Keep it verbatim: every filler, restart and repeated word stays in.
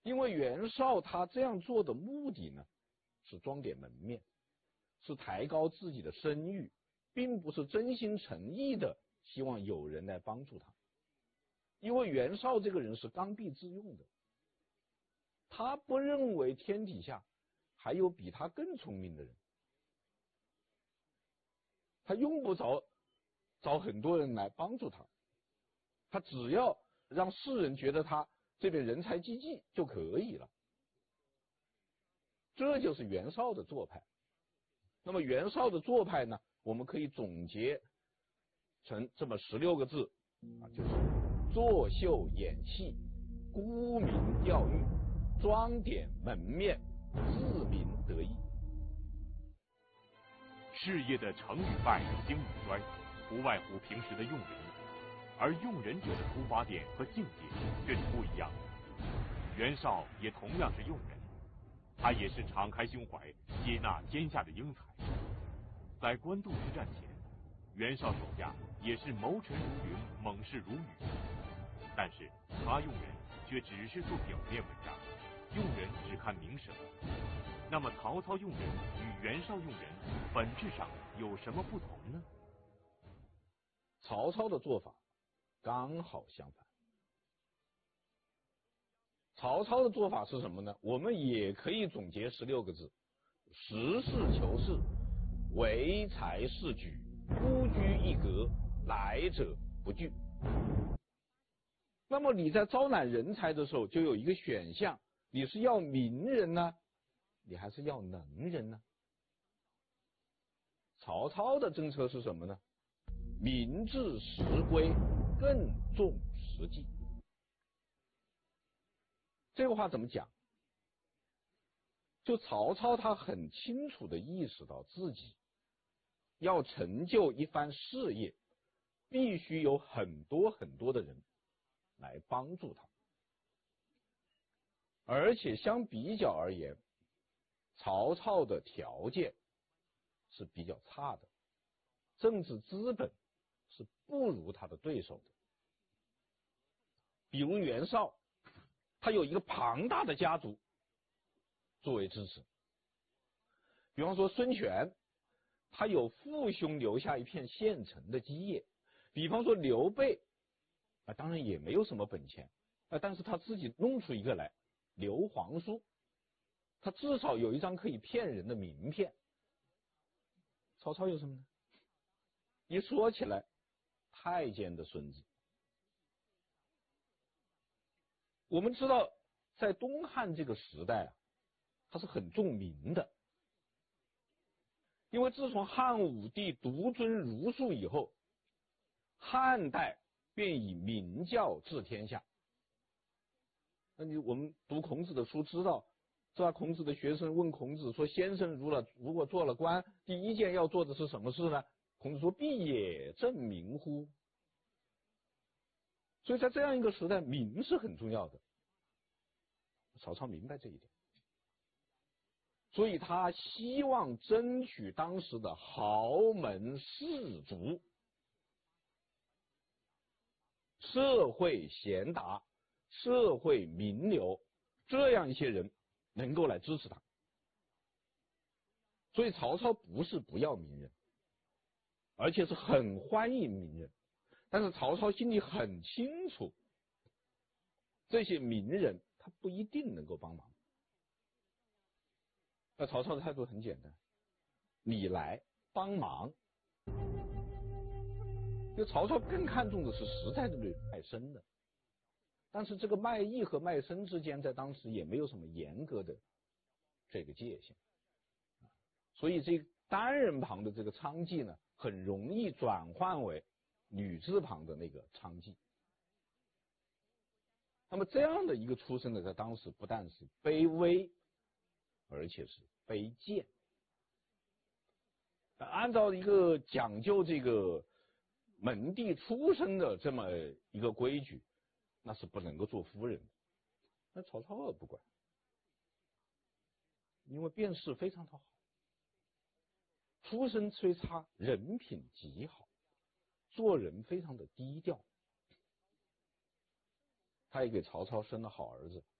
因为袁绍他这样做的目的呢，是装点门面，是抬高自己的声誉，并不是真心诚意的希望有人来帮助他。因为袁绍这个人是刚愎自用的，他不认为天底下还有比他更聪明的人，他用不着找很多人来帮助他，他只要让世人觉得他这边人才济济就可以了。这就是袁绍的做派。那么袁绍的做派呢，我们可以总结成这么十六个字啊，就是作秀演戏，沽名钓誉，装点门面，自鸣得意。 事业的成与败、兴与衰，不外乎平时的用人，而用人者的出发点和境界却是不一样的。袁绍也同样是用人，他也是敞开胸怀接纳天下的英才。在官渡之战前，袁绍手下也是谋臣如云，猛士如雨，但是他用人却只是做表面文章，用人只看名声。那么曹操用人与袁绍用人本质上有什么不同呢？ 曹操的做法刚好相反。曹操的做法是什么呢？我们也可以总结十六个字：实事求是，唯才是举，孤居一格，来者不拒。那么你在招揽人才的时候，就有一个选项，你是要名人呢，你还是要能人呢？曹操的政策是什么呢？明治实规，更重实际。这个话怎么讲？就曹操他很清楚地意识到自己要成就一番事业，必须有很多很多的人来帮助他，而且相比较而言，曹操的条件是比较差的，政治资本是不如他的对手的。比如袁绍，他有一个庞大的家族作为支持，比方说孙权，他有父兄留下一片现成的基业，比方说刘备啊，当然也没有什么本钱啊，但是他自己弄出一个来，刘皇叔，他至少有一张可以骗人的名片。曹操有什么呢？一说起来，太监的孙子。我们知道在东汉这个时代啊，他是很重名的，因为自从汉武帝独尊儒术以后，汉代便以名教治天下。那你我们读孔子的书知道，是吧？孔子的学生问孔子说：“先生如了如果做了官，第一件要做的是什么事呢？”孔子说：“必也正名乎？”所以在这样一个时代，名是很重要的。曹操明白这一点，所以他希望争取当时的豪门士族、社会贤达、社会名流这样一些人能够来支持他。所以曹操不是不要名人，而且是很欢迎名人，但是曹操心里很清楚，这些名人他不一定能够帮忙。那曹操的态度很简单，你来帮忙。就曹操更看重的是实在的对卖身的，但是这个卖艺和卖身之间在当时也没有什么严格的这个界限，所以这单人旁的这个娼妓呢，很容易转换为女字旁的那个娼妓。那么这样的一个出身呢，在当时不但是卑微，而且是卑贱。按照一个讲究这个门第出身的这么一个规矩，那是不能够做夫人的。那曹操也不管，因为辨识非常的好，出身虽差，人品极好，做人非常的低调。他也给曹操生了好儿子，